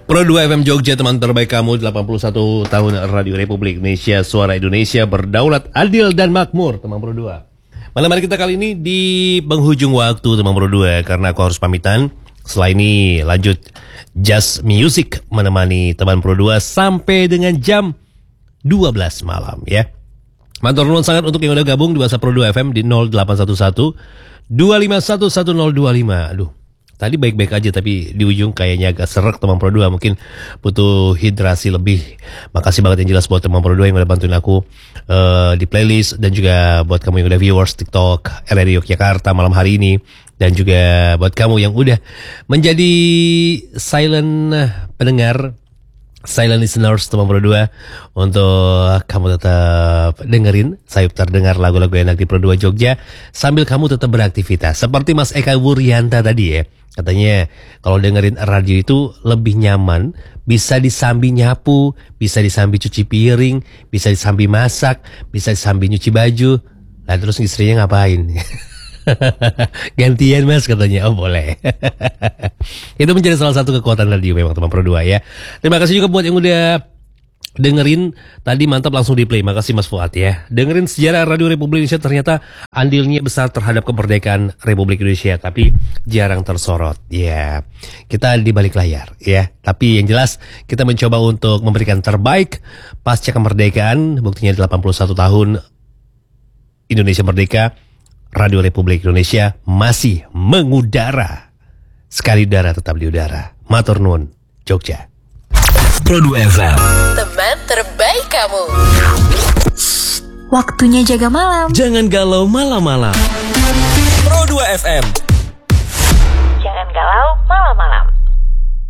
Pro 2 FM Jogja, teman terbaik kamu, 81 tahun Radio Republik Indonesia, suara Indonesia berdaulat, adil dan makmur, teman Pro 2. Malam hari kita kali ini di penghujung waktu, teman Pro 2, karena aku harus pamitan. Setelah ini lanjut Just Music menemani teman Pro 2 sampai dengan jam 12 malam ya. Matur nuwun sangat untuk yang udah gabung di WhatsApp Pro 2 FM di 0811 251 1025. Aduh, tadi baik-baik aja tapi di ujung kayaknya agak serak teman Pro 2, mungkin butuh hidrasi lebih. Makasih banget yang jelas buat teman Pro 2 yang udah bantuin aku di playlist, dan juga buat kamu yang udah viewers TikTok RRI Yogyakarta malam hari ini, dan juga buat kamu yang udah menjadi silent pendengar, silent listeners teman Pro 2, untuk kamu tetap dengerin sayup terdengar lagu-lagu enak di Pro 2 Jogja sambil kamu tetap beraktivitas. Seperti Mas Eka Wuryanta tadi ya, katanya kalau dengerin radio itu lebih nyaman, bisa disambi nyapu, bisa disambi cuci piring, bisa disambi masak, bisa disambi nyuci baju. Lah terus istrinya ngapain? Gantian mas katanya. Oh boleh. Itu menjadi salah satu kekuatan radio memang teman Pro 2 ya. Terima kasih juga buat yang udah dengerin tadi, mantap langsung di play. Makasih Mas Fuad ya. Dengerin sejarah Radio Republik Indonesia, ternyata andilnya besar terhadap kemerdekaan Republik Indonesia, tapi jarang tersorot ya. Kita di balik layar ya. Tapi yang jelas kita mencoba untuk memberikan terbaik pasca kemerdekaan. Buktinya 81 tahun Indonesia merdeka, Radio Republik Indonesia masih mengudara. Sekali udara tetap di udara. Matur nuwun Jogja. Pro 2 FM, teman terbaik kamu. Waktunya jaga malam. jangan galau malam-malam. Pro 2 FM, Jangan galau malam-malam.